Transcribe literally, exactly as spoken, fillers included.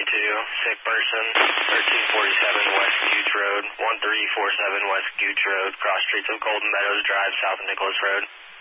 twenty-two, sick person, thirteen forty-seven West Gooch Road, one three four seven West Gooch Road, cross streets of Golden Meadows Drive, South Nicholas Road.